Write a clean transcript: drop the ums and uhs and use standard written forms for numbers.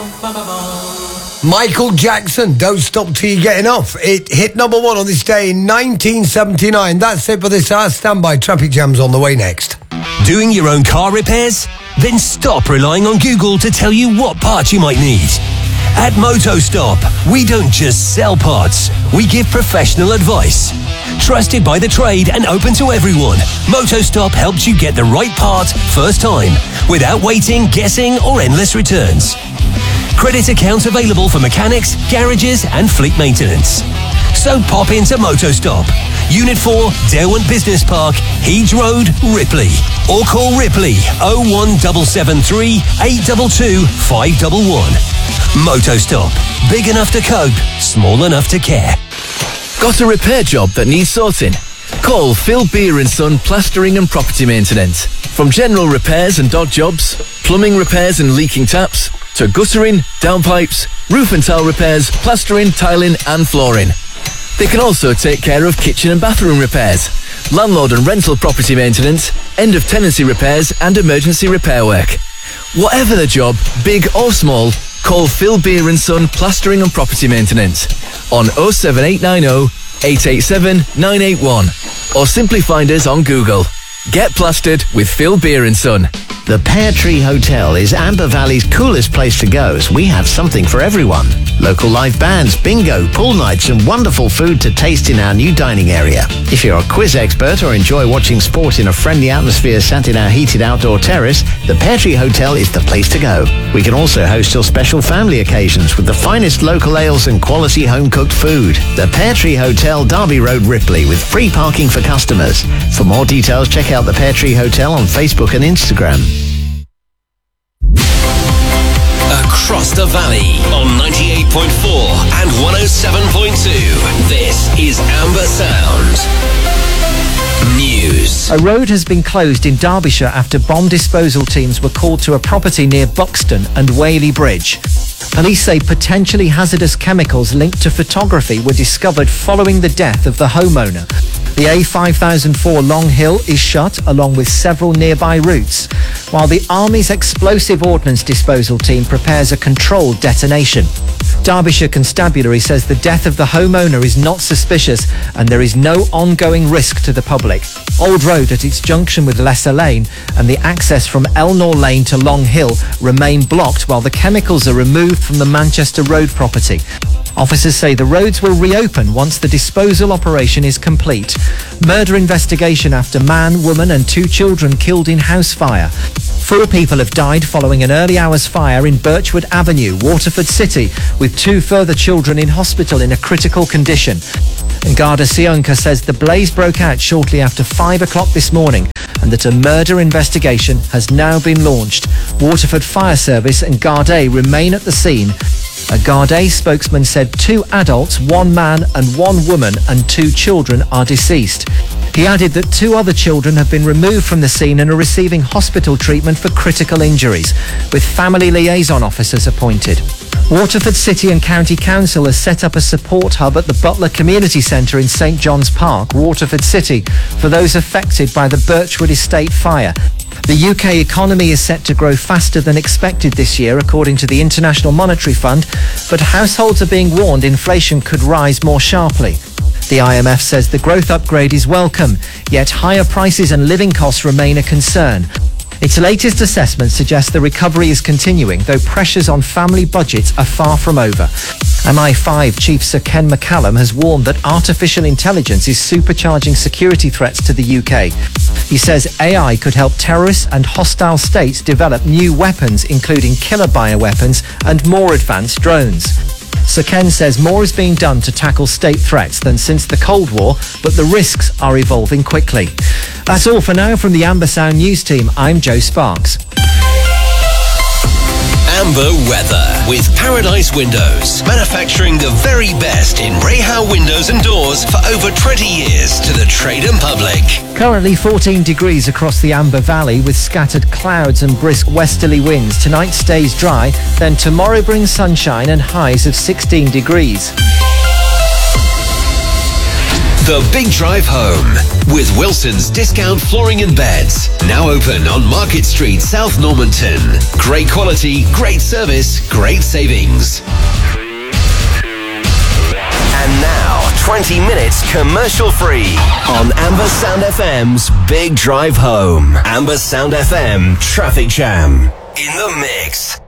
Michael Jackson, Don't Stop Till You Get Enough. It hit number one on this day in 1979. That's it for this hour. Stand by, traffic jams on the way next. Doing your own car repairs? Then stop relying on Google to tell you what parts you might need. At MotoStop, we don't just sell parts, we give professional advice. Trusted by the trade and open to everyone, MotoStop helps you get the right part first time, without waiting, guessing, or endless returns. Credit accounts available for mechanics, garages, and fleet maintenance. So pop into MotoStop, Unit 4, Derwent Business Park, Heeds Road, Ripley. Or call Ripley 01773 822 511. MotoStop. Big enough to cope, small enough to care. Got a repair job that needs sorting? Call Phil Beer & Son Plastering and Property Maintenance. From general repairs and dog jobs, plumbing repairs and leaking taps, to guttering, downpipes, roof and tile repairs, plastering, tiling and flooring. They can also take care of kitchen and bathroom repairs, landlord and rental property maintenance, end of tenancy repairs and emergency repair work. Whatever the job, big or small, call Phil Beer & Son Plastering and Property Maintenance on 07890 887 981 or simply find us on Google. Get plastered with Phil Beer & Son. The Pear Tree Hotel is Amber Valley's coolest place to go, as we have something for everyone. Local live bands, bingo, pool nights and wonderful food to taste in our new dining area. If you're a quiz expert or enjoy watching sport in a friendly atmosphere sat in our heated outdoor terrace, the Pear Tree Hotel is the place to go. We can also host your special family occasions with the finest local ales and quality home-cooked food. The Pear Tree Hotel, Derby Road, Ripley, with free parking for customers. For more details, check out the Pear Tree Hotel on Facebook and Instagram. Across the valley on 98.4 and 107.2. This is Amber Sound News. A road has been closed in Derbyshire after bomb disposal teams were called to a property near Buxton and Whaley Bridge. Police say potentially hazardous chemicals linked to photography were discovered following the death of the homeowner. The A5004 Long Hill is shut, along with several nearby routes, while the Army's Explosive Ordnance Disposal Team prepares a controlled detonation. Derbyshire Constabulary says the death of the homeowner is not suspicious and there is no ongoing risk to the public. Old Road at its junction with Lesser Lane and the access from Elnor Lane to Long Hill remain blocked while the chemicals are removed from the Manchester Road property. Officers say the roads will reopen once the disposal operation is complete. Murder investigation after man, woman and 2 children killed in house fire. 4 people have died following an early hours fire in Birchwood Avenue, Waterford City, with 2 further children in hospital in a critical condition. And Garda Síochána says the blaze broke out shortly after 5 o'clock this morning and that a murder investigation has now been launched. Waterford Fire Service and Garda remain at the scene. A Garda spokesman said 2 adults, 1 man and 1 woman and 2 children are deceased. He added that 2 other children have been removed from the scene and are receiving hospital treatment for critical injuries, with family liaison officers appointed. Waterford City and County Council has set up a support hub at the Butler Community Centre in St John's Park, Waterford City, for those affected by the Birchwood Estate fire. The UK economy is set to grow faster than expected this year, according to the International Monetary Fund, but households are being warned inflation could rise more sharply. The IMF says the growth upgrade is welcome, yet higher prices and living costs remain a concern. Its latest assessment suggests the recovery is continuing, though pressures on family budgets are far from over. MI5 Chief Sir Ken McCallum has warned that artificial intelligence is supercharging security threats to the UK. He says AI could help terrorists and hostile states develop new weapons, including killer bioweapons and more advanced drones. Sir Ken says more is being done to tackle state threats than since the Cold War, but the risks are evolving quickly. That's all for now from the Amber Sound News team. I'm Joe Sparks. Amber weather with Paradise Windows, manufacturing the very best in Rahal windows and doors for over 20 years to the trade and public. Currently 14 degrees across the Amber Valley with scattered clouds and brisk westerly winds. Tonight stays dry, then tomorrow brings sunshine and highs of 16 degrees. The Big Drive Home with Wilson's Discount Flooring and Beds. Now open on Market Street, South Normanton. Great quality, great service, great savings. And now, 20 minutes commercial free on Amber Sound FM's Big Drive Home. Amber Sound FM Traffic Jam. In the mix.